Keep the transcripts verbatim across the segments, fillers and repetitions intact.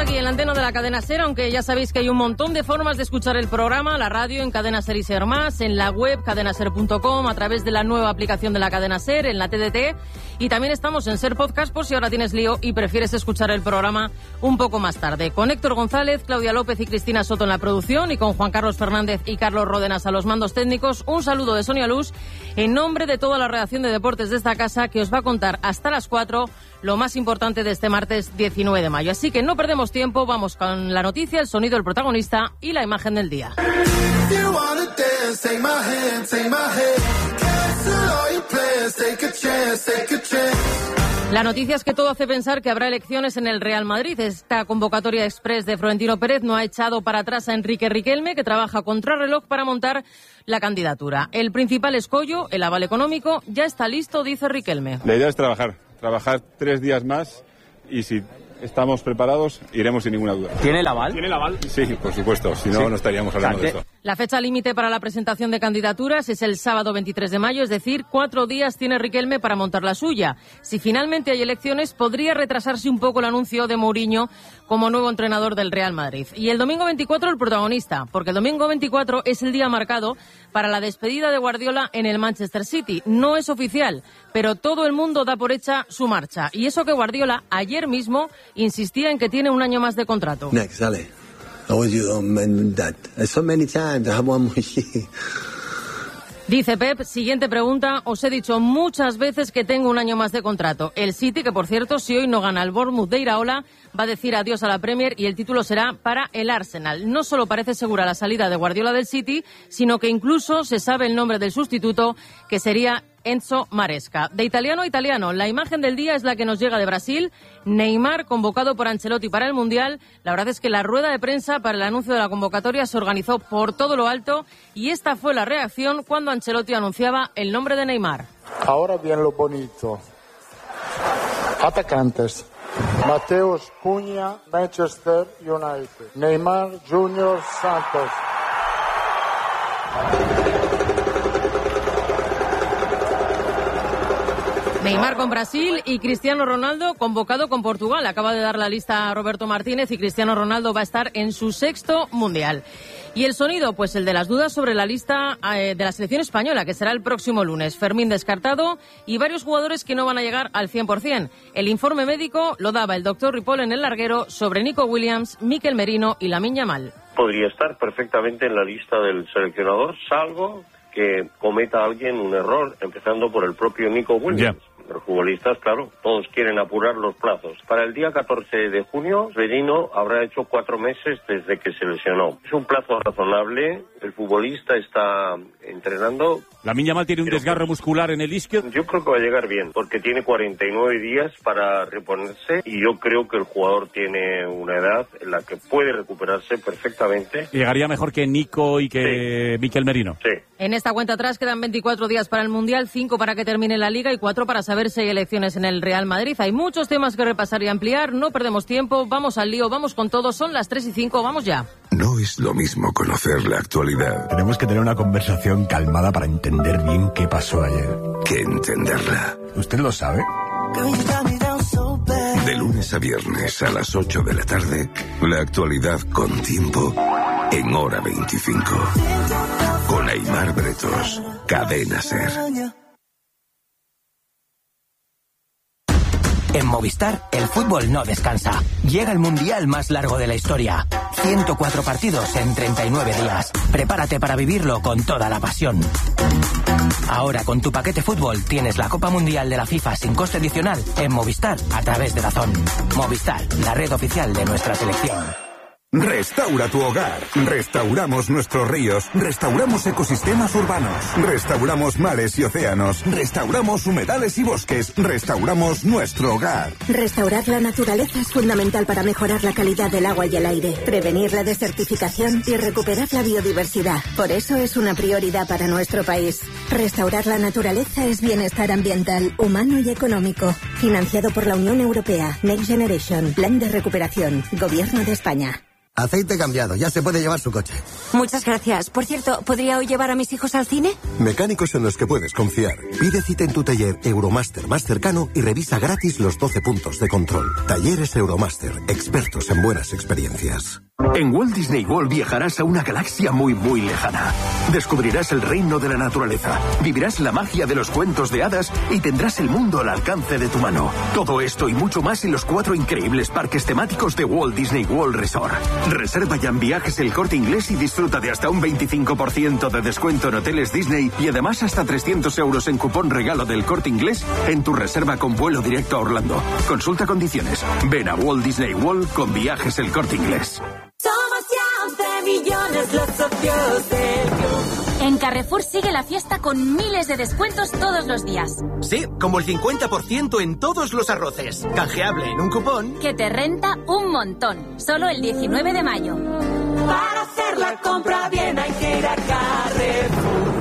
aquí en la antena de la Cadena SER, aunque ya sabéis que hay un montón de formas de escuchar el programa, la radio en Cadena SER y SER Más, en la web cadena ser punto com, a través de la nueva aplicación de la Cadena SER, en la T D T, y también estamos en SER Podcast por si ahora tienes lío y prefieres escuchar el programa un poco más tarde. Con Héctor González, Claudia López y Cristina Soto en la producción y con Juan Carlos Fernández y Carlos Ródenas a los mandos técnicos, un saludo de Sonia Luz en nombre de toda la redacción de deportes de esta casa que os va a contar hasta las cuatro lo más importante de este martes diecinueve de mayo. Así que no perdemos tiempo, vamos con la noticia, el sonido del protagonista y la imagen del día. La noticia es que todo hace pensar que habrá elecciones en el Real Madrid. Esta convocatoria express de Florentino Pérez no ha echado para atrás a Enrique Riquelme, que trabaja contrarreloj para montar la candidatura. El principal escollo, el aval económico, ya está listo, dice Riquelme. La idea es trabajar, trabajar tres días más y si estamos preparados, iremos sin ninguna duda. ¿Tiene el aval? ¿Tiene el aval? Sí, por supuesto, si no, sí. no estaríamos hablando o sea, de eso. La fecha límite para la presentación de candidaturas es el sábado veintitrés de mayo, es decir, cuatro días tiene Riquelme para montar la suya. Si finalmente hay elecciones, podría retrasarse un poco el anuncio de Mourinho como nuevo entrenador del Real Madrid. Y el domingo veinticuatro el protagonista, porque el domingo veinticuatro es el día marcado para la despedida de Guardiola en el Manchester City. No es oficial, pero todo el mundo da por hecha su marcha. Y eso que Guardiola ayer mismo insistía en que tiene un año más de contrato. Next, dale. I want you on that. So many times I have one more year. Dice Pep, siguiente pregunta, os he dicho muchas veces que tengo un año más de contrato. El City, que por cierto, si hoy no gana el Bournemouth de Iraola, va a decir adiós a la Premier y el título será para el Arsenal. No solo parece segura la salida de Guardiola del City, sino que incluso se sabe el nombre del sustituto, que sería Enzo Maresca. De italiano a italiano, la imagen del día es la que nos llega de Brasil. Neymar, convocado por Ancelotti para el Mundial. La verdad es que la rueda de prensa para el anuncio de la convocatoria se organizó por todo lo alto y esta fue la reacción cuando Ancelotti anunciaba el nombre de Neymar. Ahora viene lo bonito. Atacantes. Mateus Cunha, Manchester United. Neymar Junior Santos. Neymar con Brasil y Cristiano Ronaldo convocado con Portugal. Acaba de dar la lista a Roberto Martínez y Cristiano Ronaldo va a estar en su sexto Mundial. Y el sonido, pues el de las dudas sobre la lista eh, de la selección española, que será el próximo lunes. Fermín descartado y varios jugadores que no van a llegar al cien por ciento. El informe médico lo daba el doctor Ripoll en el larguero sobre Nico Williams, Mikel Merino y Lamine Yamal. Podría estar perfectamente en la lista del seleccionador, salvo que cometa alguien un error, empezando por el propio Nico Williams. Yeah. Los futbolistas, claro, todos quieren apurar los plazos. Para el día catorce de junio, Merino habrá hecho cuatro meses desde que se lesionó. Es un plazo razonable, el futbolista está entrenando. Lamine Yamal tiene un desgarro muscular en el isquio. Yo creo que va a llegar bien, porque tiene cuarenta y nueve días para reponerse y yo creo que el jugador tiene una edad en la que puede recuperarse perfectamente. Llegaría mejor que Nico y que sí. Mikel Merino. Sí. En esta cuenta atrás quedan veinticuatro días para el Mundial, cinco para que termine la Liga y cuatro para saber si hay elecciones en el Real Madrid. Hay muchos temas que repasar y ampliar, no perdemos tiempo, vamos al lío, vamos con todo, son las tres y cinco, vamos ya. No es lo mismo conocer la actualidad. Tenemos que tener una conversación calmada para entender bien qué pasó ayer. Que entenderla. ¿Usted lo sabe? De lunes a viernes a las ocho de la tarde, la actualidad con tiempo en Hora veinticinco. Con Aimar Bretos, Cadena SER. En Movistar, el fútbol no descansa. Llega el mundial más largo de la historia. ciento cuatro partidos en treinta y nueve días. Prepárate para vivirlo con toda la pasión. Ahora, con tu paquete fútbol, tienes la Copa Mundial de la FIFA sin coste adicional en Movistar a través de DAZN. Movistar, la red oficial de nuestra selección. Restaura tu hogar. Restauramos nuestros ríos. Restauramos ecosistemas urbanos. Restauramos mares y océanos. Restauramos humedales y bosques. Restauramos nuestro hogar. Restaurar la naturaleza es fundamental para mejorar la calidad del agua y el aire, prevenir la desertificación y recuperar la biodiversidad. Por eso es una prioridad para nuestro país. Restaurar la naturaleza es bienestar ambiental, humano y económico. Financiado por la Unión Europea. Next Generation. Plan de recuperación. Gobierno de España. Aceite cambiado, ya se puede llevar su coche. Muchas gracias. Por cierto, ¿podría hoy llevar a mis hijos al cine? Mecánicos en los que puedes confiar. Pide cita en tu taller Euromaster más cercano y revisa gratis los doce puntos de control. Talleres Euromaster, expertos en buenas experiencias. En Walt Disney World viajarás a una galaxia muy muy lejana. Descubrirás el reino de la naturaleza, vivirás la magia de los cuentos de hadas y tendrás el mundo al alcance de tu mano. Todo esto y mucho más en los cuatro increíbles parques temáticos de Walt Disney World Resort. Reserva ya en Viajes El Corte Inglés y disfruta de hasta un veinticinco por ciento de descuento en hoteles Disney y además hasta trescientos euros en cupón regalo del Corte Inglés en tu reserva con vuelo directo a Orlando. Consulta condiciones. Ven a Walt Disney World con Viajes El Corte Inglés. Somos ya once millones los socios del club. En Carrefour sigue la fiesta con miles de descuentos todos los días. Sí, como el cincuenta por ciento en todos los arroces. Canjeable en un cupón que te renta un montón. Solo el diecinueve de mayo. Para hacer la compra bien hay que ir a Carrefour.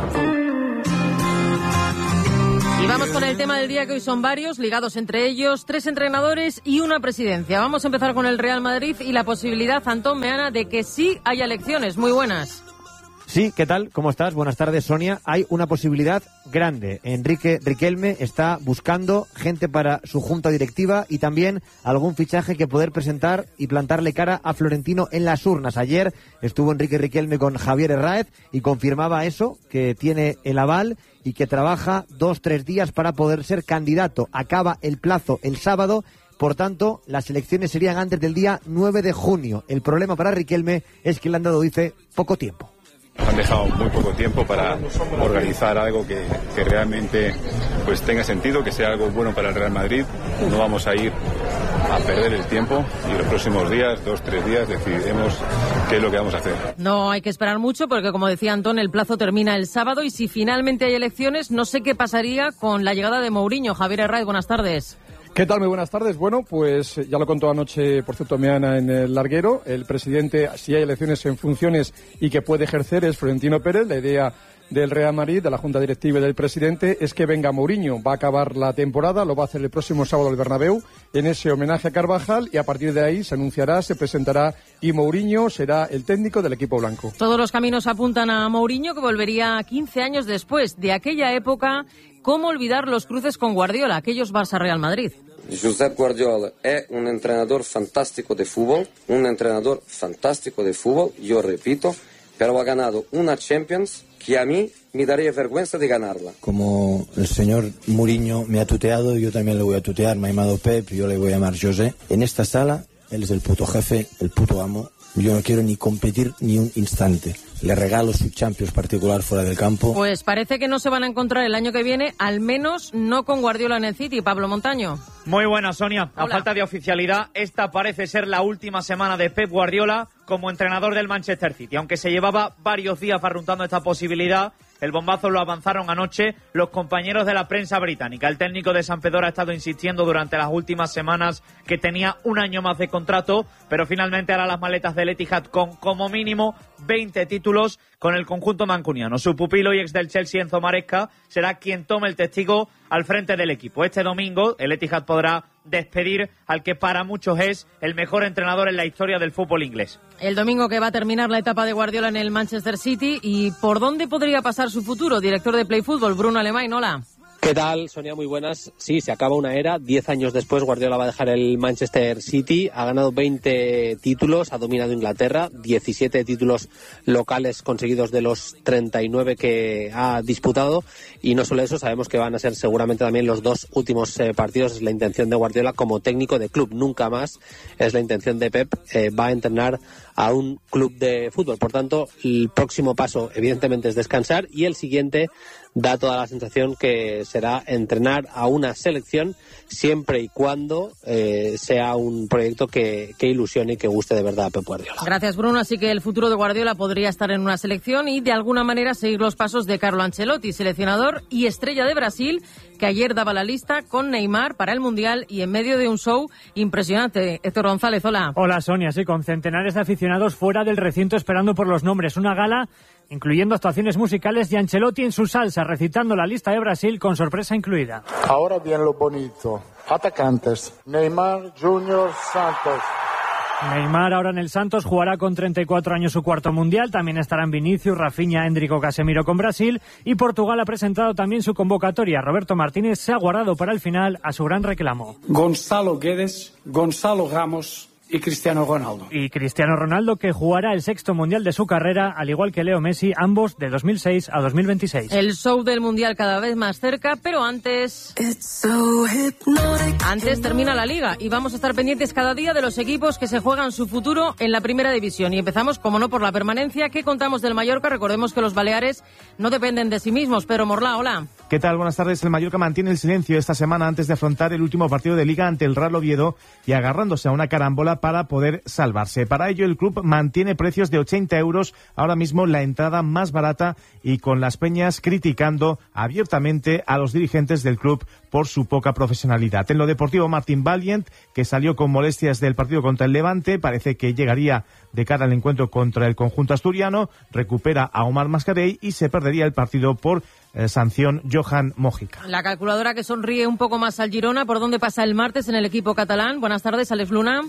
Y vamos con el tema del día, que hoy son varios, ligados entre ellos, tres entrenadores y una presidencia. Vamos a empezar con el Real Madrid y la posibilidad, Antón Meana, de que sí haya elecciones. Muy buenas. Sí, ¿qué tal? ¿Cómo estás? Buenas tardes, Sonia. Hay una posibilidad grande. Enrique Riquelme está buscando gente para su junta directiva y también algún fichaje que poder presentar y plantarle cara a Florentino en las urnas. Ayer estuvo Enrique Riquelme con Javier Herráez y confirmaba eso, que tiene el aval y que trabaja dos, tres días para poder ser candidato. Acaba el plazo el sábado. Por tanto, las elecciones serían antes del día nueve de junio. El problema para Riquelme es que le han dado, dice, poco tiempo. Han dejado muy poco tiempo para organizar algo que, que realmente pues tenga sentido, que sea algo bueno para el Real Madrid. No vamos a ir a perder el tiempo y los próximos días, dos, tres días, decidiremos qué es lo que vamos a hacer. No hay que esperar mucho porque, como decía Antón, el plazo termina el sábado y si finalmente hay elecciones, no sé qué pasaría con la llegada de Mourinho. Javier Herráez, buenas tardes. ¿Qué tal? Muy buenas tardes. Bueno, pues ya lo contó anoche, por cierto, Meana en el larguero. El presidente, si hay elecciones en funciones y que puede ejercer, es Florentino Pérez. La idea del Real Madrid, de la Junta Directiva y del presidente, es que venga Mourinho. Va a acabar la temporada, lo va a hacer el próximo sábado el Bernabéu, en ese homenaje a Carvajal, y a partir de ahí se anunciará, se presentará y Mourinho será el técnico del equipo blanco. Todos los caminos apuntan a Mourinho, que volvería quince años después de aquella época. ¿Cómo olvidar los cruces con Guardiola, aquellos Barça-Real Madrid? Josep Guardiola es un entrenador fantástico de fútbol, un entrenador fantástico de fútbol, yo repito, pero ha ganado una Champions que a mí me daría vergüenza de ganarla. Como el señor Mourinho me ha tuteado, yo también le voy a tutear. Me ha llamado Pep, yo le voy a llamar José. En esta sala, él es el puto jefe, el puto amo. Yo no quiero ni competir ni un instante. Le regalo su Champions particular fuera del campo. Pues parece que no se van a encontrar el año que viene, al menos no con Guardiola en el City. Pablo Montaño. Muy buena, Sonia. A Hola. falta de oficialidad, esta parece ser la última semana de Pep Guardiola como entrenador del Manchester City. Aunque se llevaba varios días barruntando esta posibilidad, el bombazo lo avanzaron anoche los compañeros de la prensa británica. El técnico de San Pedro ha estado insistiendo durante las últimas semanas que tenía un año más de contrato, pero finalmente hará las maletas del Etihad con como mínimo veinte títulos con el conjunto mancuniano. Su pupilo y ex del Chelsea, Enzo Maresca, será quien tome el testigo al frente del equipo. Este domingo el Etihad podrá despedir al que para muchos es el mejor entrenador en la historia del fútbol inglés. El domingo que va a terminar la etapa de Guardiola en el Manchester City. ¿Y por dónde podría pasar su futuro? Director de Play Fútbol, Bruno Alemán, hola. ¿Qué tal, Sonia? Muy buenas. Sí, se acaba una era. Diez años después, Guardiola va a dejar el Manchester City. Ha ganado veinte títulos, ha dominado Inglaterra, diecisiete títulos locales conseguidos de los treinta y nueve que ha disputado. Y no solo eso, sabemos que van a ser seguramente también los dos últimos eh, partidos. Es la intención de Guardiola como técnico de club. Nunca más es la intención de Pep. Eh, va a entrenar a un club de fútbol. Por tanto, el próximo paso, evidentemente, es descansar, y el siguiente da toda la sensación que será entrenar a una selección siempre y cuando eh, sea un proyecto que, que ilusione y que guste de verdad a Pep Guardiola. Gracias, Bruno. Así que el futuro de Guardiola podría estar en una selección y de alguna manera seguir los pasos de Carlo Ancelotti, seleccionador y estrella de Brasil, que ayer daba la lista con Neymar para el Mundial y en medio de un show impresionante. Héctor González, hola. Hola, Sonia. Sí, con centenares de aficionados fuera del recinto esperando por los nombres. Una gala incluyendo actuaciones musicales y Ancelotti en su salsa, recitando la lista de Brasil con sorpresa incluida. Ahora bien lo bonito. Atacantes. Neymar, Junior, Santos. Neymar ahora en el Santos jugará con treinta y cuatro años su cuarto mundial. También estarán Vinicius, Rafinha, Endrick, Casemiro con Brasil. Y Portugal ha presentado también su convocatoria. Roberto Martínez se ha guardado para el final a su gran reclamo. Gonzalo Guedes, Gonzalo Ramos y Cristiano Ronaldo. Y Cristiano Ronaldo, que jugará el sexto mundial de su carrera, al igual que Leo Messi, ambos de dos mil seis a dos mil veintiséis. El show del mundial cada vez más cerca, pero antes... Antes termina la Liga y vamos a estar pendientes cada día de los equipos que se juegan su futuro en la primera división. Y empezamos, como no, por la permanencia. ¿Qué contamos del Mallorca? Recordemos que los baleares no dependen de sí mismos. Pero Morla, hola. ¿Qué tal? Buenas tardes. El Mallorca mantiene el silencio esta semana antes de afrontar el último partido de Liga ante el Real Oviedo y agarrándose a una carambola para poder salvarse. Para ello, el club mantiene precios de ochenta euros, ahora mismo la entrada más barata, y con las peñas criticando abiertamente a los dirigentes del club por su poca profesionalidad. En lo deportivo, Martín Valiant, que salió con molestias del partido contra el Levante, parece que llegaría de cara al encuentro contra el conjunto asturiano, recupera a Omar Mascarell y se perdería el partido por eh, sanción Johan Mojica. La calculadora que sonríe un poco más al Girona, ¿por dónde pasa el martes en el equipo catalán? Buenas tardes, Alex Luna.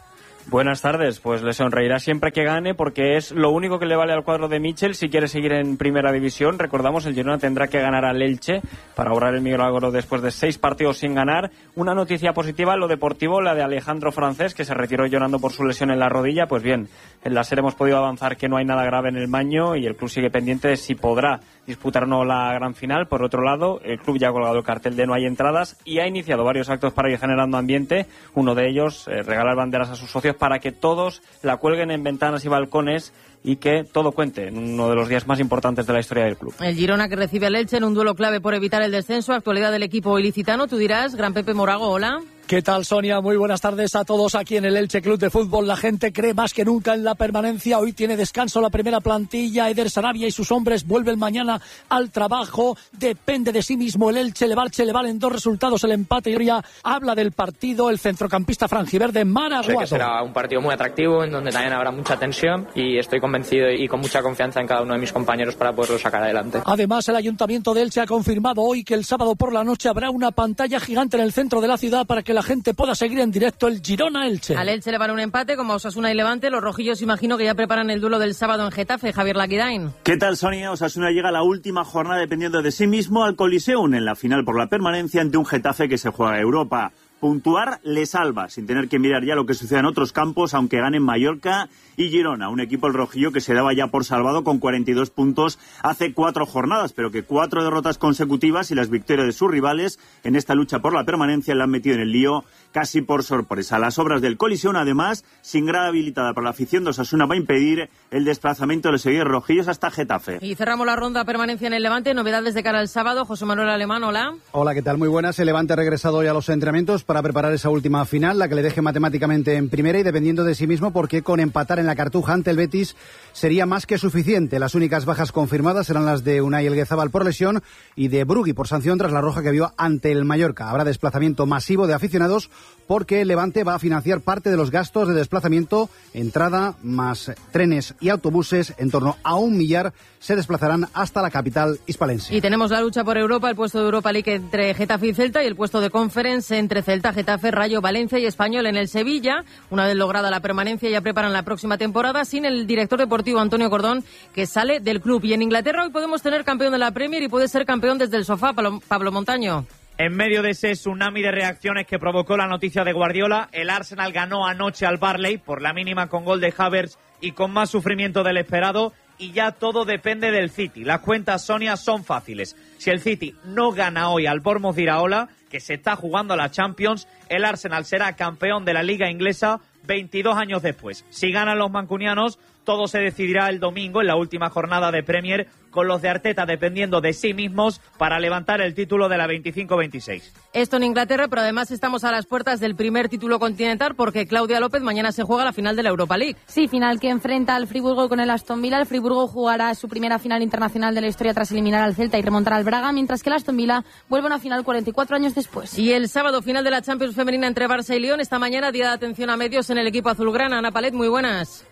Buenas tardes, pues le sonreirá siempre que gane porque es lo único que le vale al cuadro de Michel si quiere seguir en primera división. Recordamos, el Girona tendrá que ganar al Elche para obrar el milagro después de seis partidos sin ganar. Una noticia positiva en lo deportivo, la de Alejandro Francés, que se retiró llorando por su lesión en la rodilla. Pues bien, en la serie hemos podido avanzar que no hay nada grave en el Maño y el club sigue pendiente de si podrá disputar o no la gran final. Por otro lado, el club ya ha colgado el cartel de no hay entradas y ha iniciado varios actos para ir generando ambiente. Uno de ellos, eh, regalar banderas a sus socios para que todos la cuelguen en ventanas y balcones y que todo cuente en uno de los días más importantes de la historia del club. El Girona que recibe al Elche en un duelo clave por evitar el descenso. Actualidad del equipo ilicitano. Tú dirás, Gran Pepe Morago, hola. ¿Qué tal, Sonia? Muy buenas tardes a todos aquí en el Elche Club de Fútbol. La gente cree más que nunca en la permanencia. Hoy tiene descanso la primera plantilla. Eder Sarabia y sus hombres vuelven mañana al trabajo. Depende de sí mismo el Elche. Le valen dos resultados, el empate. Y ya habla del partido el centrocampista franjiverde Maraguado. Sé que será un partido muy atractivo en donde también habrá mucha tensión y estoy convencido y con mucha confianza en cada uno de mis compañeros para poderlo sacar adelante. Además, el Ayuntamiento de Elche ha confirmado hoy que el sábado por la noche habrá una pantalla gigante en el centro de la ciudad para que la gente pueda seguir en directo el Girona-Elche. Al Elche le vale un empate como a Osasuna y Levante. Los rojillos imagino que ya preparan el duelo del sábado en Getafe. Javier Laquidain. ¿Qué tal, Sonia? Osasuna llega a la última jornada dependiendo de sí mismo al Coliseum en la final por la permanencia ante un Getafe que se juega a Europa. Puntuar le salva, sin tener que mirar ya lo que sucede en otros campos, aunque ganen Mallorca y Girona, un equipo el rojillo que se daba ya por salvado con cuarenta y dos puntos hace cuatro jornadas, pero que cuatro derrotas consecutivas y las victorias de sus rivales en esta lucha por la permanencia le han metido en el lío casi por sorpresa. Las obras del Coliseum, además, sin grada habilitada por la afición de Osasuna, va a impedir el desplazamiento de los seguidores rojillos hasta Getafe. Y cerramos la ronda permanencia en el Levante. Novedades de cara al sábado. José Manuel Alemán, hola. Hola, ¿qué tal? Muy buenas. El Levante ha regresado hoy a los entrenamientos para preparar esa última final, la que le deje matemáticamente en primera y dependiendo de sí mismo, porque con empatar en la Cartuja ante el Betis sería más que suficiente. Las únicas bajas confirmadas serán las de Unai Elguezabal por lesión y de Brugui por sanción tras la roja que vio ante el Mallorca. Habrá desplazamiento masivo de aficionados porque el Levante va a financiar parte de los gastos de desplazamiento, entrada más trenes y autobuses. En torno a un millar se desplazarán hasta la capital hispalense. Y tenemos la lucha por Europa, el puesto de Europa League entre Getafe y Celta y el puesto de Conference entre Celta, Getafe, Rayo, Valencia y Español en el Sevilla. Una vez lograda la permanencia ya preparan la próxima temporada sin el director deportivo Antonio Cordón, que sale del club. Y en Inglaterra hoy podemos tener campeón de la Premier y puede ser campeón desde el sofá, Pablo, Pablo Montaño. En medio de ese tsunami de reacciones que provocó la noticia de Guardiola, el Arsenal ganó anoche al Burnley por la mínima con gol de Havertz y con más sufrimiento del esperado, y ya todo depende del City. Las cuentas, Sonia, son fáciles. Si el City no gana hoy al Bournemouth de Iraola, que se está jugando a la Champions, el Arsenal será campeón de la Liga Inglesa veintidós años después. Si ganan los mancunianos, todo se decidirá el domingo en la última jornada de Premier, con los de Arteta dependiendo de sí mismos para levantar el título de la veinticinco veintiséis. Esto en Inglaterra, pero además estamos a las puertas del primer título continental porque Claudia López, mañana se juega la final de la Europa League. Sí, final que enfrenta al Friburgo con el Aston Villa. El Friburgo jugará su primera final internacional de la historia tras eliminar al Celta y remontar al Braga, mientras que el Aston Villa vuelve a una final cuarenta y cuatro años después. Y el sábado, final de la Champions femenina entre Barça y Lyon. Esta mañana, día de atención a medios en el equipo azulgrana. Ana Palet, muy buenas.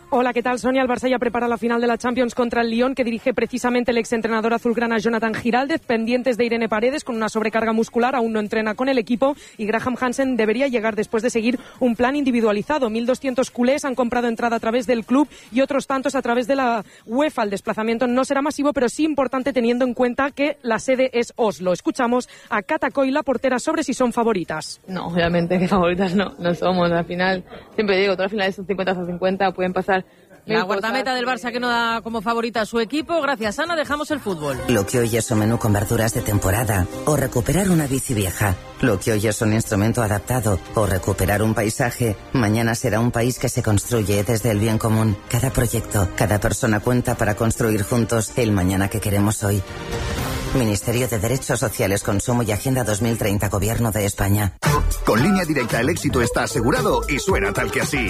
Hola, ¿qué tal, Sonia? El Barça ya prepara la final de la Champions contra el Lyon, que dirige precisamente el exentrenador azulgrana Jonathan Giraldez, pendientes de Irene Paredes con una sobrecarga muscular, aún no entrena con el equipo, y Graham Hansen debería llegar después de seguir un plan individualizado. mil doscientos culés han comprado entrada a través del club y otros tantos a través de la UEFA. El desplazamiento no será masivo, pero sí importante teniendo en cuenta que la sede es Oslo. Escuchamos a Cata Coy, la portera, sobre si son favoritas. No, obviamente que favoritas no, no somos. Al final, siempre digo, todas las finales son cincuenta a cincuenta, pueden pasar. La guardameta del Barça que no da como favorita a su equipo. Gracias, Ana, dejamos el fútbol. Lo que hoy es un menú con verduras de temporada, o recuperar una bici vieja. Lo que hoy es un instrumento adaptado, o recuperar un paisaje, mañana será un país que se construye desde el bien común. Cada proyecto, cada persona cuenta para construir juntos el mañana que queremos hoy. Ministerio de Derechos Sociales, Consumo y Agenda dos mil treinta, Gobierno de España. Con Línea Directa el éxito está asegurado y suena tal que así.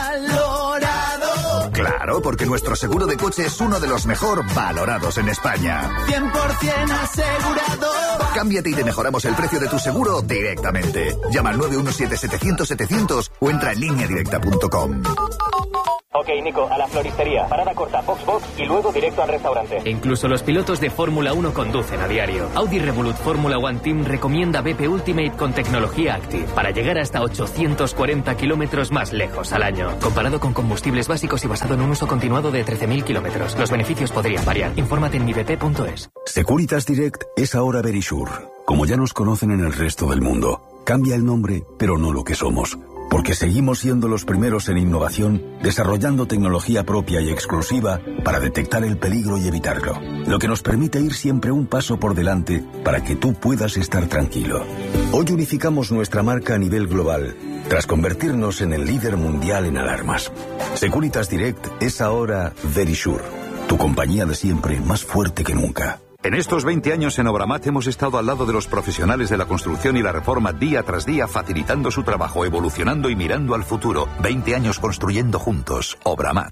¡Valorado! Claro, porque nuestro seguro de coche es uno de los mejor valorados en España. cien por ciento asegurado. Cámbiate y te mejoramos el precio de tu seguro directamente. Llama al nueve uno siete, setecientos, setecientos o entra en línea directa punto com. Ok, Nico, a la floristería. Parada corta, box box y luego directo al restaurante. Incluso los pilotos de Fórmula uno conducen a diario. Audi Revolut Fórmula One Team recomienda B P Ultimate con tecnología Active para llegar hasta ochocientos cuarenta kilómetros más lejos al año. Comparado con combustibles básicos y basado en un uso continuado de trece mil kilómetros. Los beneficios podrían variar. Infórmate en mi b p punto es. Securitas Direct es ahora Verisure. Como ya nos conocen en el resto del mundo, cambia el nombre, pero no lo que somos. Porque seguimos siendo los primeros en innovación, desarrollando tecnología propia y exclusiva para detectar el peligro y evitarlo. Lo que nos permite ir siempre un paso por delante para que tú puedas estar tranquilo. Hoy unificamos nuestra marca a nivel global, tras convertirnos en el líder mundial en alarmas. Securitas Direct es ahora Verisure, tu compañía de siempre más fuerte que nunca. En estos veinte años en Obramat hemos estado al lado de los profesionales de la construcción y la reforma día tras día, facilitando su trabajo, evolucionando y mirando al futuro. veinte años construyendo juntos. Obramat.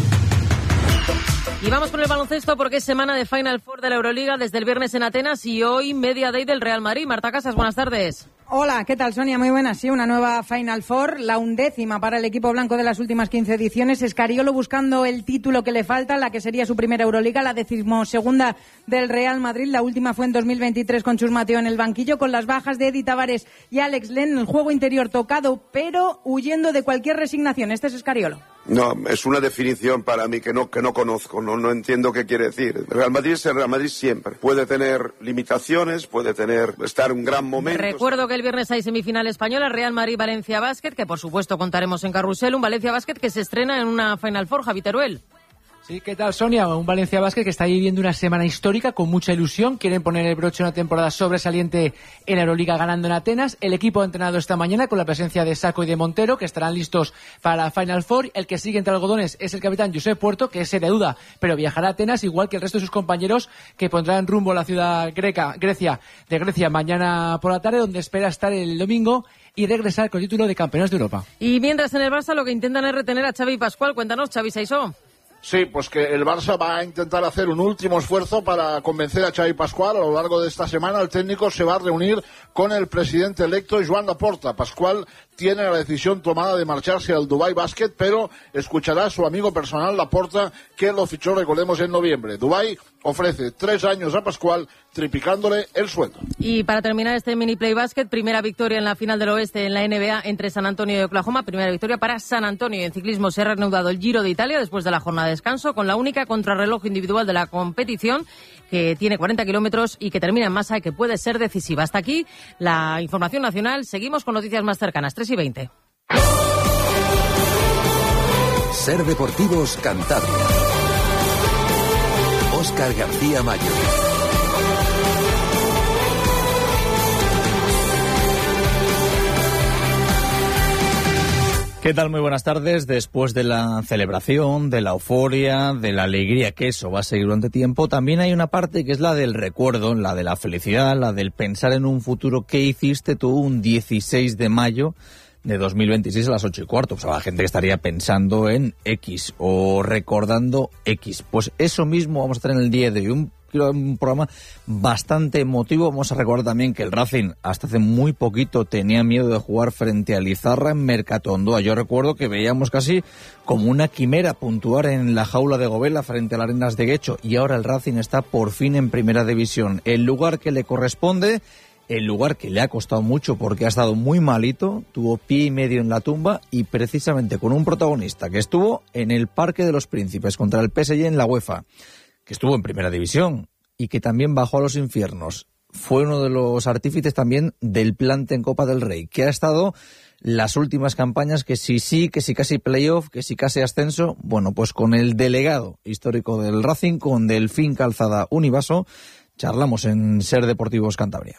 Y vamos con el baloncesto porque es semana de Final Four de la Euroliga desde el viernes en Atenas y hoy Media Day del Real Madrid. Marta Casas, buenas tardes. Hola, ¿qué tal, Sonia? Muy buenas. Sí, una nueva Final Four, la undécima para el equipo blanco de las últimas quince ediciones. Escariolo buscando el título que le falta, la que sería su primera Euroliga, la decimosegunda del Real Madrid. La última fue en dos mil veintitrés con Chus Mateo en el banquillo, con las bajas de Edi Tavares y Alex Len. El juego interior tocado, pero huyendo de cualquier resignación. Este es Escariolo. No, es una definición para mí que no que no conozco, no no entiendo qué quiere decir. El Real Madrid es el Real Madrid siempre. Puede tener limitaciones, puede tener estar en un gran momento. Recuerdo que el viernes hay semifinal española, Real Madrid-Valencia Basket, que por supuesto contaremos en Carrusel, un Valencia Basket que se estrena en una Final Four, Javi Teruel. Sí, ¿qué tal, Sonia? Un Valencia Basket que está viviendo una semana histórica con mucha ilusión. Quieren poner el broche a una temporada sobresaliente en la Euroliga ganando en Atenas. El equipo ha entrenado esta mañana con la presencia de Sacco y de Montero, que estarán listos para Final Four. El que sigue entre algodones es el capitán Josep Puerto, que es seria duda, pero viajará a Atenas, igual que el resto de sus compañeros, que pondrán rumbo a la ciudad greca, Grecia, de Grecia mañana por la tarde, donde espera estar el domingo y regresar con el título de campeones de Europa. Y mientras en el Barça lo que intentan es retener a Xavi Pascual. Cuéntanos, Xavi Saisó. Sí, pues que el Barça va a intentar hacer un último esfuerzo para convencer a Xavi Pascual. A lo largo de esta semana el técnico se va a reunir con el presidente electo Joan Laporta. Pascual tiene la decisión tomada de marcharse al Dubai Basket, pero escuchará a su amigo personal Laporta, que lo fichó, recordemos, en noviembre. Dubai ofrece tres años a Pascual, triplicándole el sueldo. Y para terminar este mini play basket, primera victoria en la final del oeste en la N B A entre San Antonio y Oklahoma. Primera victoria para San Antonio. En ciclismo se ha reanudado el Giro de Italia después de la jornada de descanso, con la única contrarreloj individual de la competición, que tiene cuarenta kilómetros y que termina en masa y que puede ser decisiva. Hasta aquí la información nacional. Seguimos con noticias más cercanas. tres y veinte. Ser Deportivos Cantabria. Óscar García Mayo. ¿Qué tal? Muy buenas tardes. Después de la celebración, de la euforia, de la alegría, que eso va a seguir durante tiempo, también hay una parte que es la del recuerdo, la de la felicidad, la del pensar en un futuro. ¿Qué hiciste tú un dieciséis de mayo de dos mil veintiséis a las ocho y cuarto? Pues habrá gente que estaría pensando en X o recordando X. Pues eso mismo vamos a tener en el día de hoy. Un quiero dar un programa bastante emotivo. Vamos a recordar también que el Racing hasta hace muy poquito tenía miedo de jugar frente a Lizarra en Mercatondoa. Yo recuerdo que veíamos casi como una quimera puntuar en la jaula de Govela frente a las Arenas de Guecho, y ahora el Racing está por fin en primera división, el lugar que le corresponde, el lugar que le ha costado mucho porque ha estado muy malito, tuvo pie y medio en la tumba, y precisamente con un protagonista que estuvo en el Parque de los Príncipes contra el P S G en la UEFA, que estuvo en primera división y que también bajó a los infiernos. Fue uno de los artífices también del plante en Copa del Rey, que ha estado las últimas campañas, que si sí, que si casi playoff, que si casi ascenso. Bueno, pues con el delegado histórico del Racing, con Delfín Calzada Univaso, charlamos en Ser Deportivos Cantabria.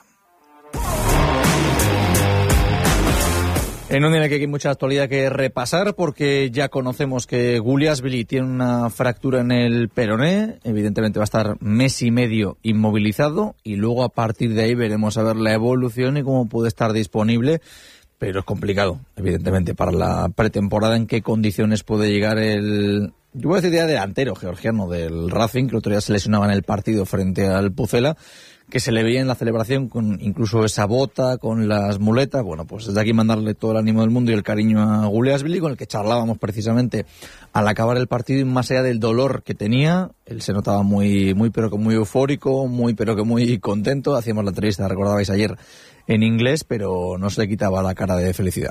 En un día en el que hay mucha actualidad que repasar, porque ya conocemos que Guliasvili tiene una fractura en el peroné, evidentemente va a estar mes y medio inmovilizado, y luego a partir de ahí veremos a ver la evolución y cómo puede estar disponible, pero es complicado, evidentemente, para la pretemporada, en qué condiciones puede llegar el, yo voy a decir ya delantero georgiano del Racing, que el otro día se lesionaba en el partido frente al Pucela, que se le veía en la celebración con incluso esa bota, con las muletas. Bueno, pues desde aquí mandarle todo el ánimo del mundo y el cariño a Guliasvili, con el que charlábamos precisamente al acabar el partido, y más allá del dolor que tenía, él se notaba muy, muy pero que muy eufórico, muy pero que muy contento. Hacíamos la entrevista, recordabais ayer, en inglés, pero no se le quitaba la cara de felicidad.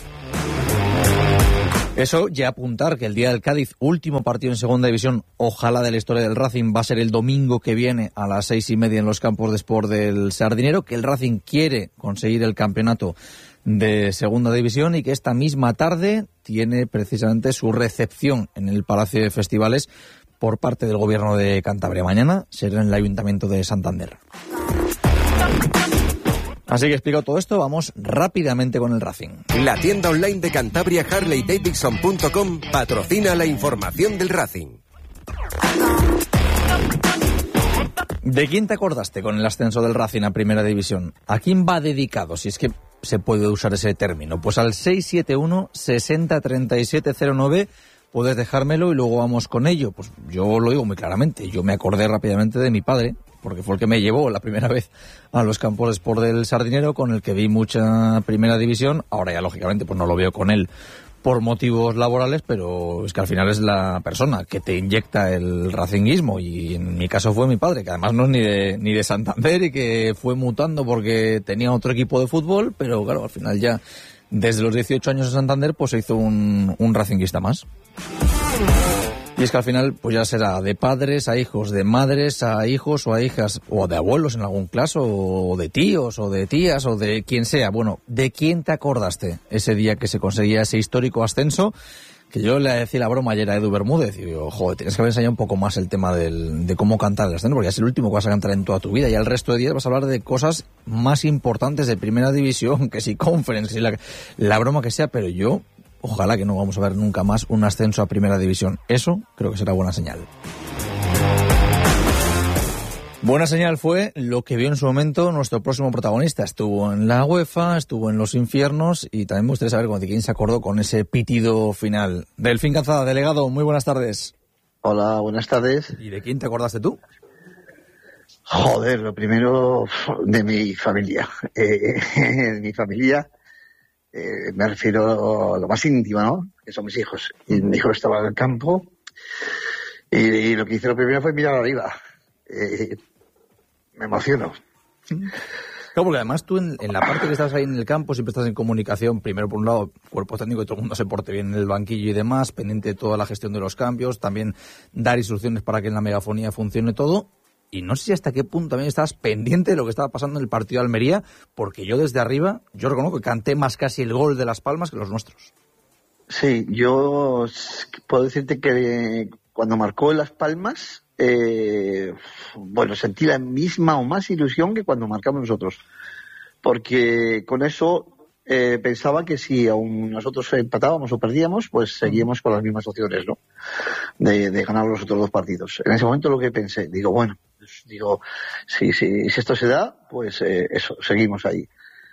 Eso ya apuntar que el día del Cádiz, último partido en segunda división, ojalá de la historia del Racing, va a ser el domingo que viene a las seis y media en los campos de Sport del Sardinero, que el Racing quiere conseguir el campeonato de segunda división y que esta misma tarde tiene precisamente su recepción en el Palacio de Festivales por parte del Gobierno de Cantabria. Mañana será en el Ayuntamiento de Santander. Así que explicado todo esto, vamos rápidamente con el Racing. La tienda online de Cantabria, Harley Davidson punto com, patrocina la información del Racing. ¿De quién te acordaste con el ascenso del Racing a Primera División? ¿A quién va dedicado, si es que se puede usar ese término? Pues al seis siete uno, sesenta, treinta y siete cero nueve puedes dejármelo y luego vamos con ello. Pues yo lo digo muy claramente, yo me acordé rápidamente de mi padre, porque fue el que me llevó la primera vez a los campos de Sport del Sardinero, con el que vi mucha Primera División. Ahora ya, lógicamente, pues no lo veo con él por motivos laborales, pero es que al final es la persona que te inyecta el racinguismo, y en mi caso fue mi padre, que además no es ni de, ni de Santander, y que fue mutando porque tenía otro equipo de fútbol, pero claro, al final ya desde los dieciocho años en Santander pues se hizo un, un racinguista más. Y es que al final pues ya será de padres a hijos, de madres a hijos o a hijas, o de abuelos en algún caso, o de tíos o de tías o de quien sea. Bueno, ¿de quién te acordaste ese día que se conseguía ese histórico ascenso? Que yo le decía la broma ayer a Edu Bermúdez, y digo, joder, tienes que haber enseñado un poco más el tema del, de cómo cantar el ascenso, porque es el último que vas a cantar en toda tu vida, y el resto de días vas a hablar de cosas más importantes de Primera División, que si Conference, que si la, la broma que sea, pero yo... ojalá que no vamos a ver nunca más un ascenso a Primera División. Eso creo que será buena señal. Buena señal fue lo que vio en su momento nuestro próximo protagonista. Estuvo en la UEFA, estuvo en los infiernos, y también me gustaría saber de quién se acordó con ese pitido final. Delfín Calzada, delegado, muy buenas tardes. Hola, buenas tardes. ¿Y de quién te acordaste tú? Joder, lo primero de mi familia. Eh, de mi familia... Eh, me refiero a lo más íntimo, ¿no? Que son mis hijos. Y mi hijo estaba en el campo y, y lo que hice lo primero fue mirar arriba. Eh, me emociono. Claro, porque además tú en, en la parte que estás ahí en el campo siempre estás en comunicación, primero por un lado, cuerpo técnico, y todo el mundo se porte bien en el banquillo y demás, pendiente de toda la gestión de los cambios, también dar instrucciones para que en la megafonía funcione todo. Y no sé si hasta qué punto también estabas pendiente de lo que estaba pasando en el partido de Almería, porque yo desde arriba, yo reconozco que canté más casi el gol de Las Palmas que los nuestros. Sí, yo puedo decirte que cuando marcó Las Palmas, eh, bueno, sentí la misma o más ilusión que cuando marcamos nosotros. Porque con eso eh, pensaba que si aún nosotros empatábamos o perdíamos, pues seguíamos con las mismas opciones, ¿no? De, de ganar los otros dos partidos. En ese momento lo que pensé, digo, bueno, digo, si, si, si esto se da, pues eh, eso, seguimos ahí.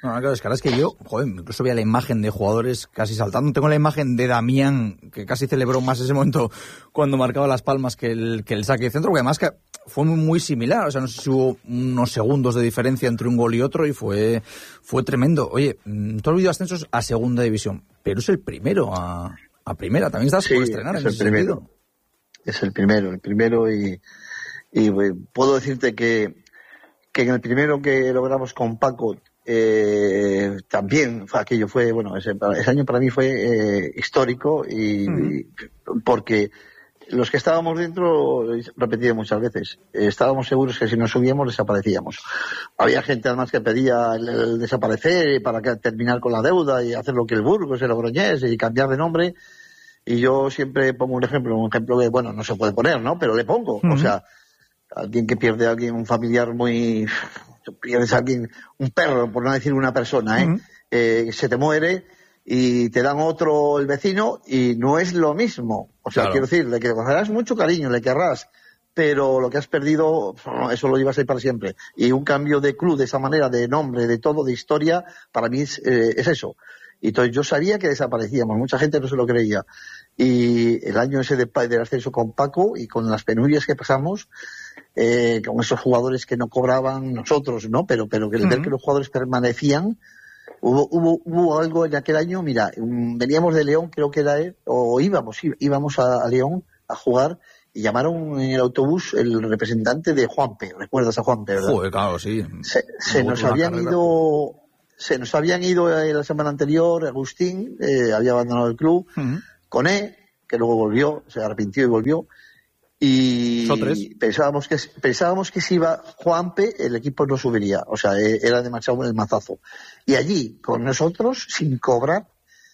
No, claro, es que ahora es que yo, joder, incluso veía la imagen de jugadores casi saltando. Tengo la imagen de Damián, que casi celebró más ese momento cuando marcaba las palmas que el, que el saque de centro, porque además que fue muy, muy similar. O sea, no sé si hubo unos segundos de diferencia entre un gol y otro y fue, fue tremendo. Oye, tú has vivido ascensos a segunda división, pero es el primero a, a primera. También estás sí, por estrenar es en el ese primero. sentido. Es el primero, el primero y, y eh, puedo decirte que, que en el primero que logramos con Paco, Eh, también fue, aquello fue, bueno, ese, ese año para mí fue eh, histórico y, uh-huh. y porque los que estábamos dentro, repetido muchas veces, eh, estábamos seguros que si nos subíamos desaparecíamos. Había gente además que pedía el, el desaparecer para que, terminar con la deuda y hacer lo que el Burgos, el Logroñés y cambiar de nombre, y yo siempre pongo un ejemplo, un ejemplo que, bueno, no se puede poner, ¿no? Pero le pongo, uh-huh. o sea, alguien que pierde a alguien, un familiar muy... pierdes a alguien, un perro, por no decir una persona, ¿eh? Uh-huh. eh, se te muere y te dan otro el vecino y no es lo mismo. O sea, claro. quiero decir, le querrás mucho cariño, le querrás, pero lo que has perdido, eso lo llevas ahí para siempre. Y un cambio de club de esa manera, de nombre, de todo, de historia, para mí es, eh, es eso. Y entonces yo sabía que desaparecíamos, mucha gente no se lo creía. Y el año ese de, del ascenso con Paco y con las penurias que pasamos, Eh, con esos jugadores que no cobraban nosotros, ¿no? Pero, pero que el uh-huh. ver que los jugadores permanecían, hubo, hubo, hubo algo en aquel año, mira, um, veníamos de León, creo que era él, o íbamos, íbamos a, a León a jugar y llamaron en el autobús el representante de Juanpe, ¿recuerdas a Juanpe, verdad? Joder, claro, sí. Se, se nos habían carrera. ido, se nos habían ido eh, la semana anterior, Agustín, eh, había abandonado el club, uh-huh. Coné, que luego volvió, se arrepintió y volvió. Y pensábamos que pensábamos que si iba Juanpe, el equipo no subiría. O sea, era demasiado el mazazo. Y allí, con nosotros, sin cobrar,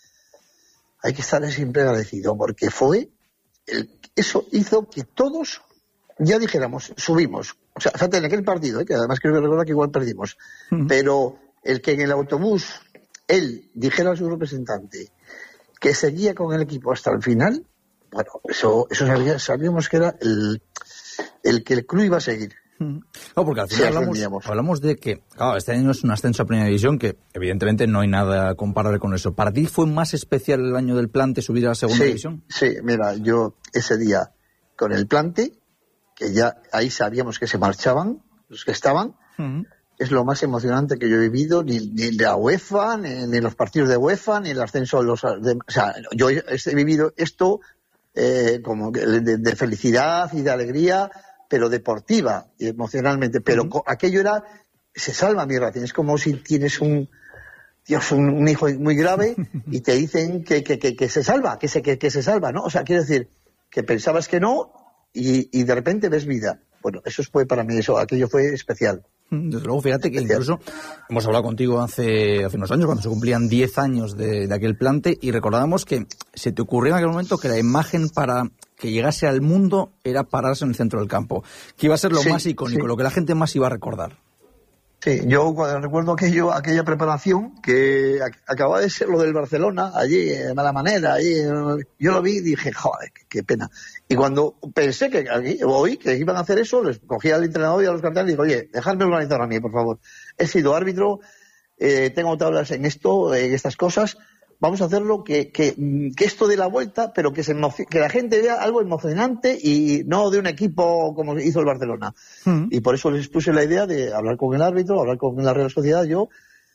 hay que estarle siempre agradecido, porque fue el, eso hizo que todos ya dijéramos, subimos. O sea, fíjate, en aquel partido, ¿eh? Que además creo que recuerda que igual perdimos. Uh-huh. Pero el que en el autobús él dijera a su representante que seguía con el equipo hasta el final, bueno, eso, eso sabía, sabíamos que era el, el que el club iba a seguir. No, porque al final sí, hablamos, hablamos de que, claro, este año es un ascenso a Primera División, que evidentemente no hay nada comparable con eso. ¿Para ti fue más especial el año del Plante subir a la Segunda sí, División? Sí, mira, yo ese día con el Plante, que ya ahí sabíamos que se marchaban, los que estaban, uh-huh. es lo más emocionante que yo he vivido, ni, ni la UEFA, ni, ni los partidos de UEFA, ni el ascenso de los... De, o sea, yo he, he vivido esto... Eh, como de, de felicidad y de alegría, pero deportiva y emocionalmente, pero uh-huh. aquello era, se salva mi Racing, es como si tienes un Dios, un, un hijo muy grave y te dicen que, que, que, que se salva, que se, que, que se salva, ¿no? O sea, quiero decir, que pensabas que no y, y de repente ves vida. Bueno, eso fue para mí, eso, aquello fue especial. Desde luego, fíjate que incluso hemos hablado contigo hace, hace unos años, cuando se cumplían diez años de, de aquel Plante, y recordábamos que se te ocurrió en aquel momento que la imagen para que llegase al mundo era pararse en el centro del campo, que iba a ser lo sí, más icónico, sí. lo que la gente más iba a recordar. Sí, yo cuando recuerdo aquello, aquella preparación que acababa de ser lo del Barcelona, allí, de mala manera, allí, yo lo vi y dije, joder, qué, qué pena. Y cuando pensé que aquí, hoy, que iban a hacer eso, les cogí al entrenador y a los carteles y digo, oye, dejadme organizar a mí, por favor. He sido árbitro, eh, tengo tablas en esto, en estas cosas, vamos a hacerlo que, que, que esto dé la vuelta, pero que, se emoci- que la gente vea algo emocionante y no de un equipo como hizo el Barcelona. Mm. Y por eso les puse la idea de hablar con el árbitro, hablar con la Real Sociedad, yo,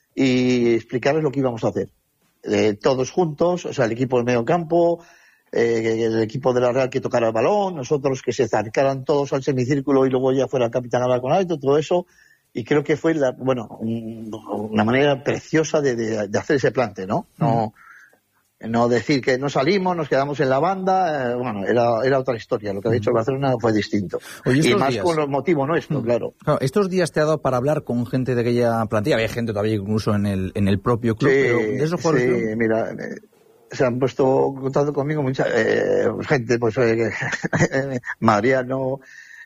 y explicarles lo que íbamos a hacer. Eh, todos juntos, o sea, el equipo del medio campo, eh, el equipo de la Real que tocara el balón, nosotros que se acercaran todos al semicírculo y luego ya fuera el capitán a hablar con el árbitro, todo eso. Y creo que fue la, bueno, una manera preciosa de, de, de hacer ese Plante, ¿no? No, mm. no decir que no salimos, nos quedamos en la banda, eh, bueno, era, era otra historia. Lo que ha dicho el Barcelona fue distinto. Oye, y más días, con los motivos nuestros, mm. claro. claro. Estos días te ha dado para hablar con gente de aquella plantilla. Había gente todavía incluso en el, en el propio club, sí, pero de esos jugadores. Sí, mira, eh, se han puesto contacto conmigo mucha eh, gente, pues, eh, Mariano.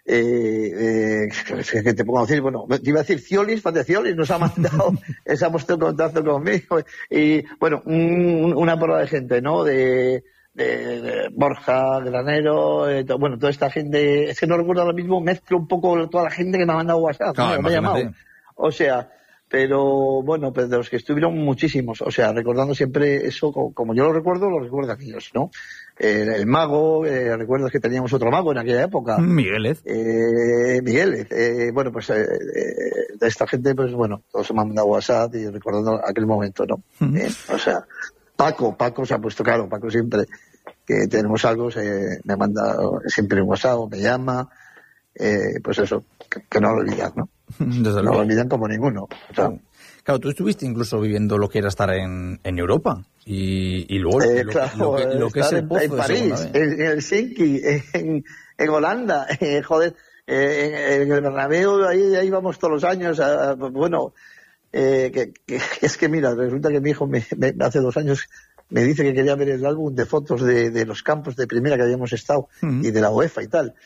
Eh, eh, que te puedo decir, bueno, te iba a decir Ciolis, Fante Ciolis nos ha mandado, se ha puesto en contacto conmigo, y bueno, un, una porra de gente, ¿no? De, de, de Borja, Granero, eh, to, bueno, toda esta gente, es que no recuerdo ahora mismo, mezclo un poco toda la gente que me ha mandado WhatsApp, claro, ¿no? Me ha llamado. O sea, Pero bueno, pues de los que estuvieron muchísimos, o sea, recordando siempre eso, como, como yo lo recuerdo, lo recuerdan ellos, ¿no? Eh, el mago, eh, recuerdo que teníamos otro mago en aquella época. Miguelez. Eh, Miguelez, eh, bueno, pues eh, eh, de esta gente, pues bueno, todos me han mandado WhatsApp y recordando aquel momento, ¿no? Uh-huh. Eh, o sea, Paco, Paco se ha puesto claro, Paco siempre que tenemos algo, se, me manda siempre un WhatsApp, me llama, eh, pues eso, que, que no lo olvidan, ¿no? Desde no lo olvidan como ninguno. O sea, claro, tú estuviste incluso viviendo lo que era estar en, en Europa y, y luego eh, lo, claro, lo, que, lo que es el en, pozo en París, en, en Helsinki, en, en Holanda, eh, joder, eh, en, en el Bernabéu, ahí, ahí vamos todos los años, a, a, bueno, eh, que, que, es que mira, resulta que mi hijo me, me, hace dos años me dice que quería ver el álbum de fotos de, de los campos de primera que habíamos estado uh-huh. y de la UEFA y tal.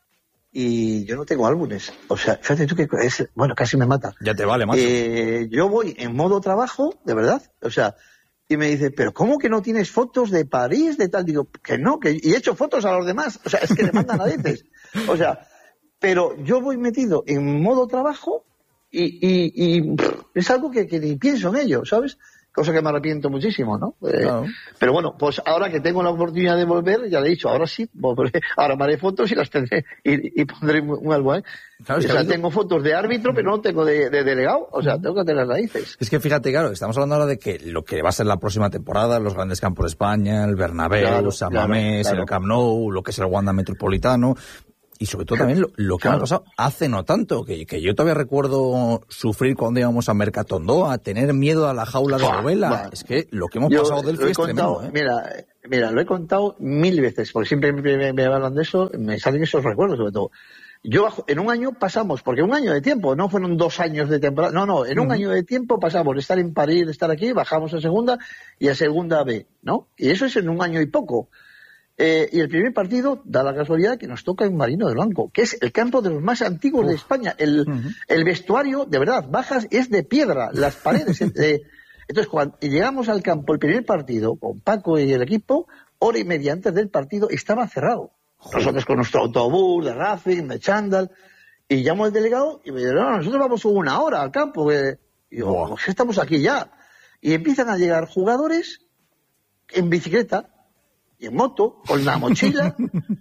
Y yo no tengo álbumes. O sea, fíjate tú que es, bueno, casi me mata. Ya te vale, macho. Eh, yo voy en modo trabajo, de verdad. O sea, y me dice, pero ¿cómo que no tienes fotos de París, de tal? Digo, que no, que y he hecho fotos a los demás. O sea, es que le mandan a veces. O sea, pero yo voy metido en modo trabajo y, y, y pff, es algo que, que ni pienso en ello, ¿sabes? Cosa que me arrepiento muchísimo, ¿no? Eh, claro. Pero bueno, pues ahora que tengo la oportunidad de volver, ya le he dicho, ahora sí, volveré, ahora me haré fotos y las tendré y, y pondré un álbum, ¿eh? Claro, o sea, habido... tengo fotos de árbitro, pero no tengo de, de delegado, o sea, tengo que tener raíces. Es que fíjate, claro, estamos hablando ahora de que lo que va a ser la próxima temporada, los grandes campos de España, el Bernabéu, claro, San Mamés, claro, claro. el Camp Nou, lo que es el Wanda Metropolitano... Y sobre todo también lo, lo que claro. ha pasado hace no tanto, que, que yo todavía recuerdo sufrir cuando íbamos a Mercatondó, a tener miedo a la jaula de novela. Es que lo que hemos yo pasado del es contado, tremendo, ¿eh? Mira, mira, lo he contado mil veces, porque siempre me, me, me hablan de eso, me salen esos recuerdos sobre todo. Yo en un año pasamos, porque un año de tiempo, no fueron dos años de temporada, no, no, en un uh-huh. año de tiempo pasamos de estar en París, de estar aquí, bajamos a segunda y a segunda B, ¿no? Y eso es en un año y poco. Eh, y el primer partido da la casualidad que nos toca en Marino del Blanco, que es el campo de los más antiguos Uf. de España. El, uh-huh. el vestuario, de verdad, bajas, es de piedra, las paredes. eh, entonces, cuando llegamos al campo, el primer partido, con Paco y el equipo, hora y media antes del partido, estaba cerrado. Joder. Nosotros con nuestro autobús de Racing, de chándal, y llamo al delegado y me dice, no, nosotros vamos una hora al campo. Eh. Y yo, wow. pues estamos aquí ya. Y empiezan a llegar jugadores en bicicleta, y en moto, con la mochila,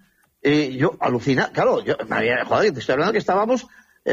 y yo alucina, claro, yo, joder, te estoy hablando que estábamos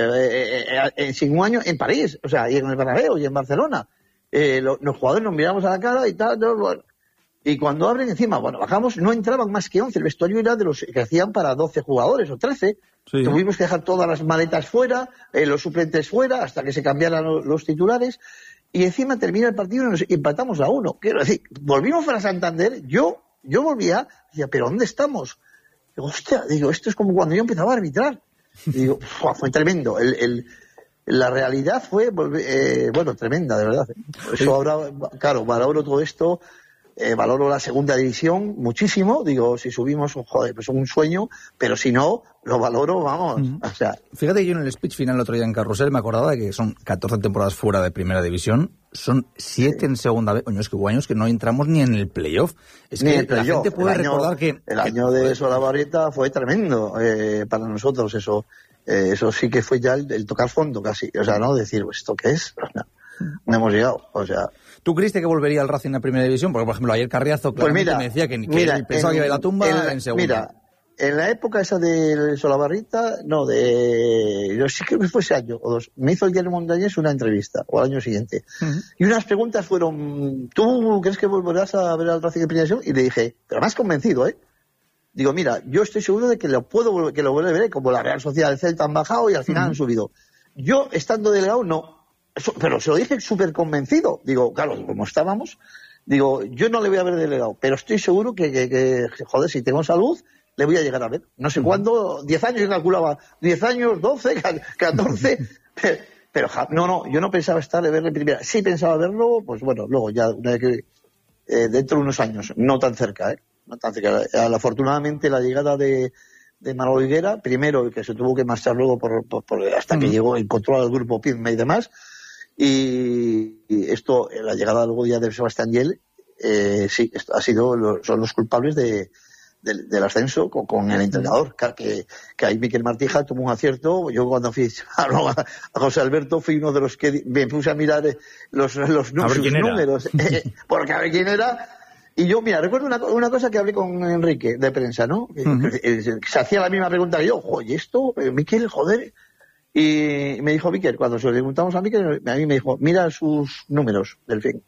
eh, eh, eh, sin un año en París, o sea, y en el Bernabéu, y en Barcelona, eh, lo, los jugadores nos miramos a la cara y tal, no, bueno, y cuando abren encima, bueno, bajamos, no entraban más que once, el vestuario era de los que hacían para doce jugadores o trece, sí. Tuvimos que dejar todas las maletas fuera, eh, los suplentes fuera, hasta que se cambiaran los, los titulares, y encima termina el partido y nos empatamos a uno, quiero decir, volvimos para Santander, yo Yo volvía, decía, ¿pero dónde estamos? Digo, hostia, digo, esto es como cuando yo empezaba a arbitrar. Y digo, fue tremendo. El, el, la realidad fue, eh, bueno, tremenda, de verdad. Eso ahora, claro, valoro todo esto, eh, valoro la segunda división muchísimo. Digo, si subimos, joder, pues un sueño, pero si no, lo valoro, vamos. Uh-huh. O sea. Fíjate, yo en el speech final el otro día en Carrusel me acordaba de que son catorce temporadas fuera de primera división. Son siete en segunda vez. Coño, es que hubo años que no entramos ni en el playoff. Es ni que el play-off. La gente puede el año, recordar que... El año de Solabarrieta fue tremendo eh, para nosotros, eso. Eh, eso sí que fue ya el, el tocar fondo casi. O sea, ¿no? Decir, ¿esto qué es? No, no hemos llegado. O sea... ¿Tú creíste que volvería al Racing a primera división? Porque, por ejemplo, ayer Carriazo claramente pues mira, me decía que, que mira, él pensaba en, que iba a la tumba en, en, en segunda. Mira, en la época esa de Solabarrieta, no, de... Yo sí creo que fue ese año o dos. Me hizo el Diario Montañés una entrevista, o al año siguiente. Uh-huh. Y unas preguntas fueron, ¿tú crees que volverás a ver al Racing en primera división? Y le dije, pero más convencido, ¿eh? Digo, mira, yo estoy seguro de que lo puedo, que lo vuelvo a ver, como la Real Sociedad del Celta han bajado y al final uh-huh. han subido. Yo, estando delegado, no. Eso, pero se lo dije súper convencido. Digo, claro, como estábamos, digo, yo no le voy a ver delegado, pero estoy seguro que, que, que joder, si tengo salud, le voy a llegar a ver. No sé uh-huh. cuándo, diez años yo calculaba, diez años, doce, catorce, pero, pero no, no, yo no pensaba estar de verlo en primera. Sí pensaba verlo, pues bueno, luego ya, una vez que, eh, dentro de unos años, no tan cerca, ¿eh? No tan cerca. Afortunadamente la llegada de, de Manolo Higuera, primero, que se tuvo que marchar luego por, por, por hasta uh-huh. que llegó, encontró al grupo Pizme y demás, y, y esto, la llegada luego ya de Sebastián Yel, eh, sí, esto ha sido, los, son los culpables de del, del ascenso con, con el entrenador, que, que ahí Miquel Martija tuvo un acierto. Yo cuando fui a, a José Alberto fui uno de los que me puse a mirar los, los, los sus números, eh, porque a ver quién era. Y yo, mira, recuerdo una, una cosa que hablé con Enrique de prensa, ¿no? Uh-huh. Se hacía la misma pregunta que yo, oye, esto, Miquel, joder. Y me dijo Miquel, cuando se lo preguntamos a Miquel, a mí me dijo, mira sus números del fin.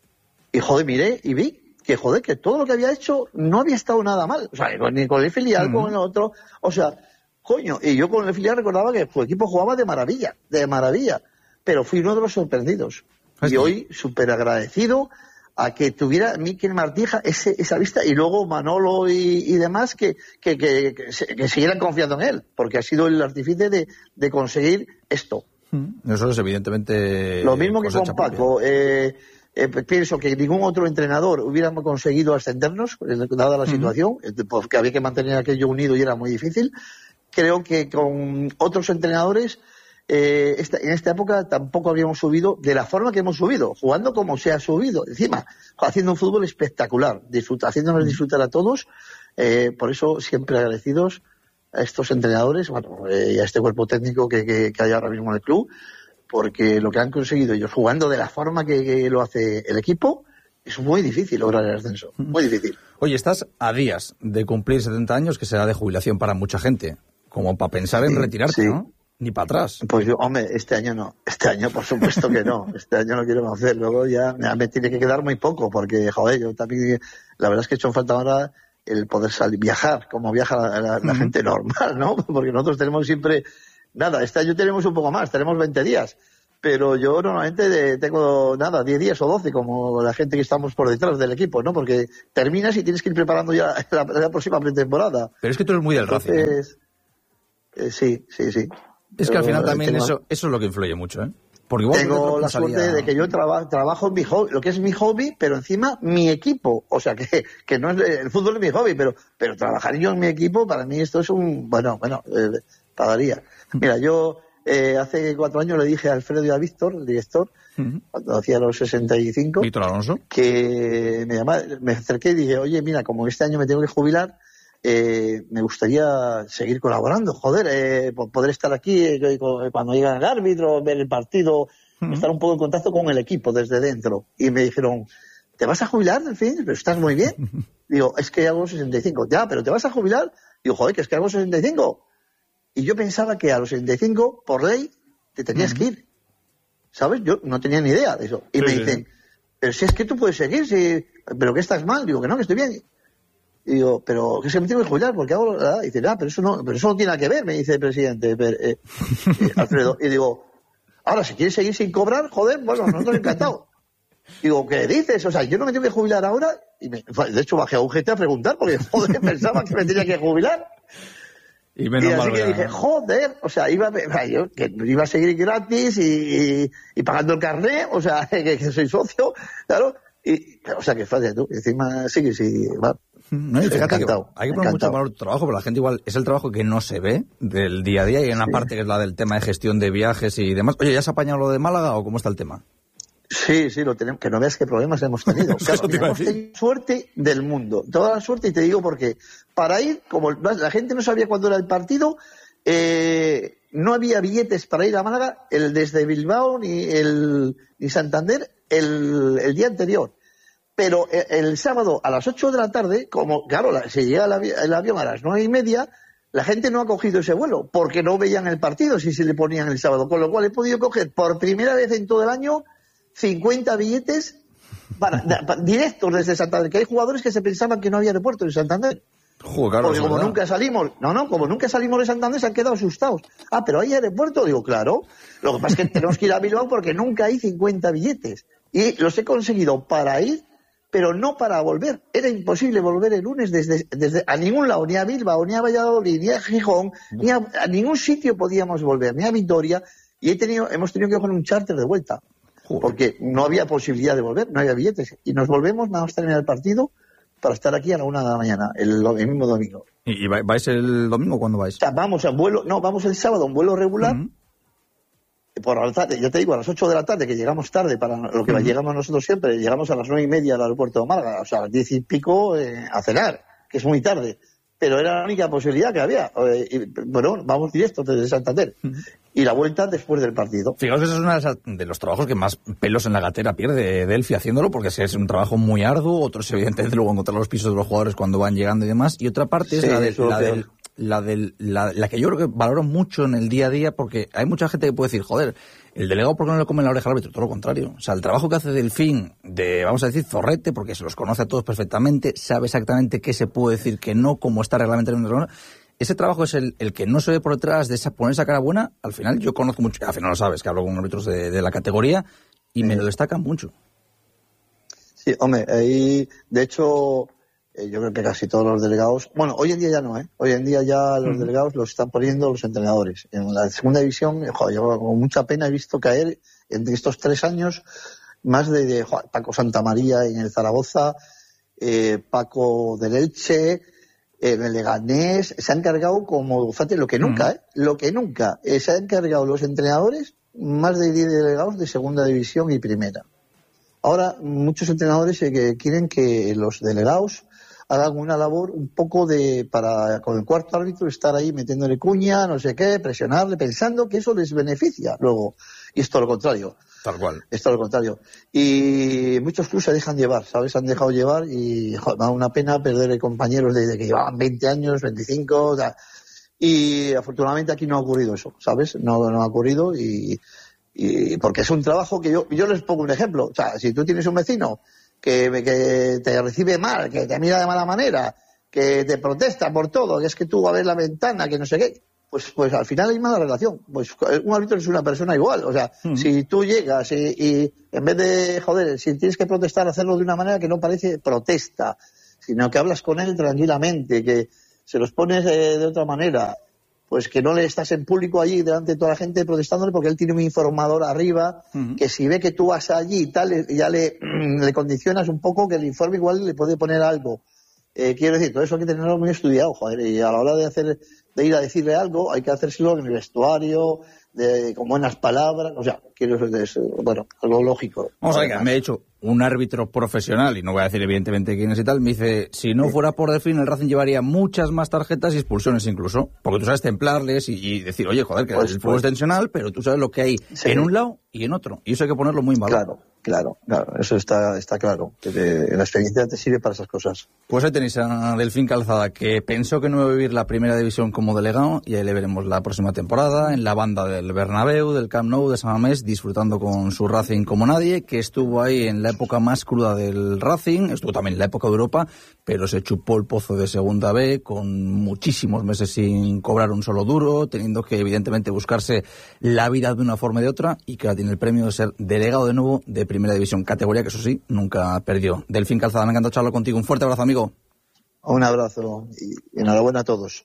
Y joder, miré y vi que joder, que todo lo que había hecho no había estado nada mal. O sea, ni con el filial, mm. con el otro. O sea, coño, y yo con el filial recordaba que su equipo jugaba de maravilla, de maravilla. Pero fui uno de los sorprendidos. ¿Esto? Y hoy súper agradecido a que tuviera Miquel Martija ese, esa vista y luego Manolo y, y demás que, que, que, que, se, que siguieran confiando en él, porque ha sido el artífice de, de conseguir esto. Eso es evidentemente... Lo mismo que con Paco. Eh, Eh, pienso que ningún otro entrenador hubiera conseguido ascendernos, dada la situación, uh-huh. porque había que mantener aquello unido y era muy difícil. Creo que con otros entrenadores, eh, esta, en esta época tampoco habíamos subido de la forma que hemos subido, jugando como se ha subido, encima, haciendo un fútbol espectacular, disfruta, haciéndonos disfrutar a todos. Eh, por eso, siempre agradecidos a estos entrenadores, bueno, eh, y a este cuerpo técnico que, que, que hay ahora mismo en el club, porque lo que han conseguido ellos jugando de la forma que, que lo hace el equipo es muy difícil lograr el ascenso, muy difícil. Oye, estás a días de cumplir setenta años, que será de jubilación para mucha gente, como para pensar en sí, retirarte, sí. ¿no? Ni para atrás. Pues yo, hombre, este año no, este año por supuesto que no, este año no quiero hacer, luego ya me tiene que quedar muy poco, porque joder, yo también, la verdad es que he hecho falta ahora el poder salir, viajar, como viaja la, la, la uh-huh. gente normal, ¿no? Porque nosotros tenemos siempre... Nada, este año tenemos un poco más, tenemos veinte días, pero yo normalmente tengo, nada, diez días o doce, como la gente que estamos por detrás del equipo, ¿no? Porque terminas y tienes que ir preparando ya la, la próxima pretemporada. Pero es que tú eres muy del Racing, ¿eh? eh, Sí, sí, sí. Es que al final también tengo, eso, eso es lo que influye mucho, ¿eh? Porque igual tengo la suerte de que yo traba, trabajo en mi hobby, lo que es mi hobby, pero encima mi equipo. O sea, que, que no es el fútbol es mi hobby, pero, pero trabajar yo en mi equipo, para mí esto es un, bueno, bueno, eh, pagaría. Mira, yo eh, hace cuatro años le dije a Alfredo y a Víctor, el director, uh-huh. cuando hacía los sesenta y cinco, Víctor Alonso, que me llamaba, me acerqué y dije, oye, mira, como este año me tengo que jubilar, eh, me gustaría seguir colaborando, joder, eh, poder estar aquí eh, cuando llega el árbitro, ver el partido, uh-huh. estar un poco en contacto con el equipo desde dentro. Y me dijeron, ¿te vas a jubilar, en fin? Pero estás muy bien. Uh-huh. Digo, es que hago sesenta y cinco. Ya, pero ¿te vas a jubilar? Digo, joder, que es que hago sesenta y cinco. Y yo pensaba que a los sesenta y cinco, por ley, te tenías uh-huh. que ir. ¿Sabes? Yo no tenía ni idea de eso. Y sí, me dicen, sí. pero si es que tú puedes seguir, si... pero que estás mal. Digo, que no, que estoy bien. Y digo, pero que se me tengo que jubilar porque hago... Y dice, ah, pero eso no, pero eso no tiene nada que ver, me dice el presidente pero, eh, eh, Alfredo. Y digo, ahora, si quieres seguir sin cobrar, joder, bueno, nosotros encantados. Digo, ¿qué dices? O sea, yo no me tengo que jubilar ahora. Y me... de hecho, bajé a un G T a preguntar porque, joder, pensaba que me tenía que jubilar. Y, menos y así mal, que dije, joder, o sea, iba, yo, que iba a seguir gratis y, y, y pagando el carnet, o sea, que, que soy socio, claro, y, o sea, que fácil, tú, encima sí que sí, va. No, y fíjate que hay que poner mucho valor tu trabajo, pero la gente igual es el trabajo que no se ve del día a día y hay una sí. parte que es la del tema de gestión de viajes y demás. Oye, ¿ya has apañado lo de Málaga o cómo está el tema? Sí, sí, lo tenemos, que no veas qué problemas hemos tenido. Claro, hemos tenido suerte del mundo, toda la suerte, y te digo porque para ir, como la gente no sabía cuándo era el partido, eh, no había billetes para ir a Málaga el desde Bilbao ni el ni Santander el, el día anterior. Pero el, el sábado a las ocho de la tarde, como claro, la, se llega el, avi- el avión a las nueve y media, la gente no ha cogido ese vuelo porque no veían el partido si se le ponían el sábado, con lo cual he podido coger por primera vez en todo el año cincuenta billetes para, para, directos desde Santander, que hay jugadores que se pensaban que no había aeropuerto en Santander. Joder, porque como nunca salimos, no, no, como nunca salimos de Santander se han quedado asustados. Ah, pero hay aeropuerto, digo, claro. Lo que pasa es que tenemos que ir a Bilbao porque nunca hay cincuenta billetes. Y los he conseguido para ir, pero no para volver. Era imposible volver el lunes desde, desde a ningún lado, ni a Bilbao, ni a Valladolid, ni a Gijón, ni a, a ningún sitio podíamos volver, ni a Vitoria. Y he tenido, hemos tenido que coger un charter de vuelta. Porque no había posibilidad de volver, no había billetes. Y nos volvemos, vamos a terminar el partido para estar aquí a la una de la mañana, el, el mismo domingo. ¿Y, y vais el domingo? ¿Cuándo vais? O sea, vamos a vuelo, no, vamos el sábado, un vuelo regular. Uh-huh. Por la tarde, ya te digo, a las ocho de la tarde, que llegamos tarde para lo que uh-huh. llegamos nosotros siempre, llegamos a las nueve y media al aeropuerto de Málaga, o sea, a las diez y pico eh, a cenar. que es muy tarde, pero era la única posibilidad que había. Eh, y, bueno, vamos directo desde Santander. Uh-huh. Y la vuelta después del partido. Fijaos, eso es uno de los trabajos que más pelos en la gatera pierde Delphi haciéndolo, porque es un trabajo muy arduo. Otros, evidentemente, luego encontrar los pisos de los jugadores cuando van llegando y demás. Y otra parte es sí, la, de, la, del, la, del, la, la que yo creo que valoro mucho en el día a día, porque hay mucha gente que puede decir, joder, el delegado, ¿por qué no le come la oreja al árbitro? Todo lo contrario. O sea, el trabajo que hace Delfín de, vamos a decir, zorrete, porque se los conoce a todos perfectamente, sabe exactamente qué se puede decir, que no, cómo está reglamentariamente. Ese trabajo es el, el que no se ve por detrás de esa, poner esa cara buena. Al final yo conozco mucho, al final lo sabes, que hablo con árbitros de, de la categoría y me lo destacan mucho. Sí, hombre, ahí, de hecho, eh, yo creo que casi todos los delegados, bueno, hoy en día ya no, ¿eh? Hoy en día ya los mm. delegados los están poniendo los entrenadores. En la segunda división, joder, yo con mucha pena he visto caer entre estos tres años más de, de joder, Paco Santamaría en el Zaragoza, eh, Paco del Elche, en el Leganés, se han cargado como, fíjate, lo que nunca, ¿eh? Lo que nunca. Eh, se han cargado los entrenadores, más de diez delegados de segunda división y primera. Ahora, muchos entrenadores eh, que quieren que los delegados hagan una labor un poco de, para, con el cuarto árbitro, estar ahí metiéndole cuña, no sé qué, presionarle, pensando que eso les beneficia luego. Y es todo lo contrario. Tal cual. Es todo lo contrario. Y muchos clubes se dejan llevar, ¿sabes? Se han dejado llevar y joder, me da una pena perder compañeros desde que llevaban veinte años, veinticinco, o sea, y afortunadamente aquí no ha ocurrido eso, ¿sabes? No, no ha ocurrido y, y porque es un trabajo que yo, yo les pongo un ejemplo. O sea, si tú tienes un vecino que, que te recibe mal, que te mira de mala manera, que te protesta por todo, que es que tú abres la ventana, que no sé qué, pues pues al final hay mala relación. Pues un árbitro es una persona igual. O sea, uh-huh. si tú llegas y, y en vez de, joder, si tienes que protestar, hacerlo de una manera que no parece protesta, sino que hablas con él tranquilamente, que se los pones eh, de otra manera, pues que no le estás en público allí delante de toda la gente protestándole porque él tiene un informador arriba, uh-huh. que si ve que tú vas allí y tal, ya le, le condicionas un poco, que el informe igual le puede poner algo. Eh, quiero decir, todo eso hay que tenerlo muy estudiado, joder, y a la hora de hacer, de ir a decirle algo, hay que hacérselo en el vestuario, de, con buenas palabras, o sea, quiero decir, bueno, algo lógico. Vamos a ver, que me ha hecho un árbitro profesional, y no voy a decir evidentemente quién es y tal, me dice, si no fuera por Delfín, el Racing llevaría muchas más tarjetas y expulsiones incluso, porque tú sabes templarles y, y decir, oye, joder, que pues, el fútbol pues, es tensional, pero tú sabes lo que hay sí. en un lado y en otro, y eso hay que ponerlo muy en valor. Claro. Claro, claro, eso está está claro, que te, la experiencia te sirve para esas cosas. Pues ahí tenéis a Delfín Calzada, que pensó que no iba a vivir la primera división como delegado, y ahí le veremos la próxima temporada, en la banda del Bernabéu, del Camp Nou, de San Mamés, disfrutando con su Racing como nadie, que estuvo ahí en la época más cruda del Racing, estuvo también en la época de Europa, pero se chupó el pozo de Segunda B, con muchísimos meses sin cobrar un solo duro, teniendo que evidentemente buscarse la vida de una forma o de otra, y que ahora tiene el premio de ser delegado de nuevo de Primera División, categoría que eso sí, nunca perdió. Delfín Calzada, me encanta charlar contigo. Un fuerte abrazo, amigo. Un abrazo y enhorabuena a todos.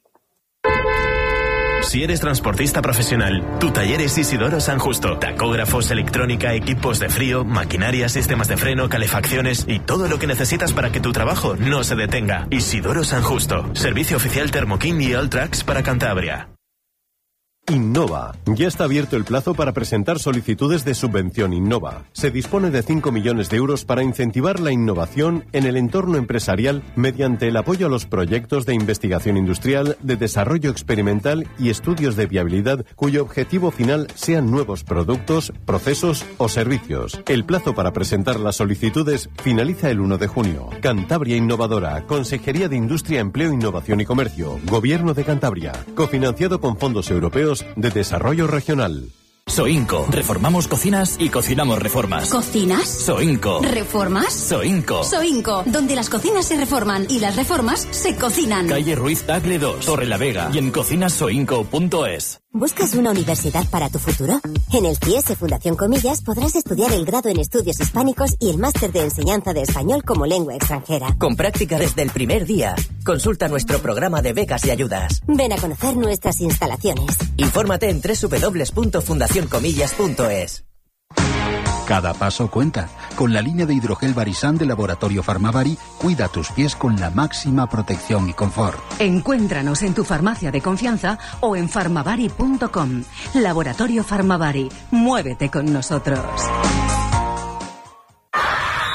Si eres transportista profesional, tu taller es Isidoro San Justo. Tacógrafos, electrónica, equipos de frío, maquinaria, sistemas de freno, calefacciones y todo lo que necesitas para que tu trabajo no se detenga. Isidoro San Justo. Servicio oficial Thermo King y Alltrax para Cantabria. Innova. Ya está abierto el plazo para presentar solicitudes de subvención Innova. Se dispone de cinco millones de euros para incentivar la innovación en el entorno empresarial mediante el apoyo a los proyectos de investigación industrial, de desarrollo experimental y estudios de viabilidad cuyo objetivo final sean nuevos productos, procesos o servicios. El plazo para presentar las solicitudes finaliza el uno de junio. Cantabria Innovadora, Consejería de Industria, Empleo, Innovación y Comercio, Gobierno de Cantabria, cofinanciado con fondos europeos de Desarrollo Regional. Soinco. Reformamos cocinas y cocinamos reformas. ¿Cocinas? Soinco. ¿Reformas? Soinco. Soinco, donde las cocinas se reforman y las reformas se cocinan. Calle Ruiz Tagle dos, Torre la Vega y en cocinas soinco punto es. ¿Buscas una universidad para tu futuro? En el C I E S E Fundación Comillas podrás estudiar el grado en estudios hispánicos y el máster de enseñanza de español como lengua extranjera. Con práctica desde el primer día. Consulta nuestro programa de becas y ayudas. Ven a conocer nuestras instalaciones. Infórmate en doble u doble u doble u punto fundación comillas punto es. Cada paso cuenta. Con la línea de hidrogel Barisan de Laboratorio Farmavari, cuida tus pies con la máxima protección y confort. Encuéntranos en tu farmacia de confianza o en farmavari punto com. Laboratorio Farmavari. Muévete con nosotros.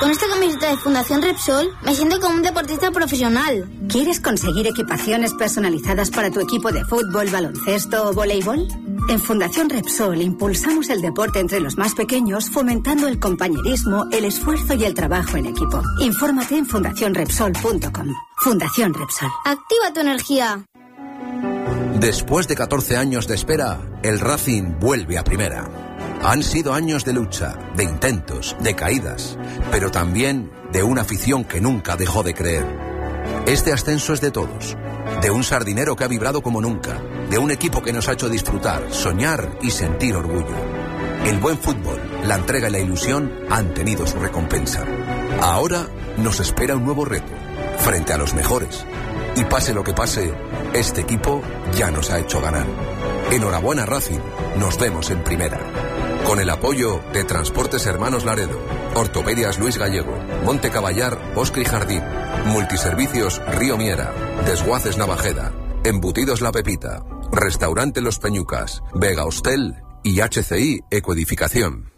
Con esta camiseta de Fundación Repsol me siento como un deportista profesional. ¿Quieres conseguir equipaciones personalizadas para tu equipo de fútbol, baloncesto o voleibol? En Fundación Repsol impulsamos el deporte entre los más pequeños, fomentando el compañerismo, el esfuerzo y el trabajo en equipo. Infórmate en fundación repsol punto com. Fundación Repsol. Activa tu energía. Después de catorce años de espera, el Racing vuelve a primera. Han sido años de lucha, de intentos, de caídas, pero también de una afición que nunca dejó de creer. Este ascenso es de todos, de un sardinero que ha vibrado como nunca, de un equipo que nos ha hecho disfrutar, soñar y sentir orgullo. El buen fútbol, la entrega y la ilusión han tenido su recompensa. Ahora nos espera un nuevo reto, frente a los mejores. Y pase lo que pase, este equipo ya nos ha hecho ganar. Enhorabuena Racing, nos vemos en primera. Con el apoyo de Transportes Hermanos Laredo, Ortopedias Luis Gallego, Monte Caballar, Bosque y Jardín, Multiservicios Río Miera, Desguaces Navajeda, Embutidos La Pepita, Restaurante Los Peñucas, Vega Hostel y H C I Ecoedificación.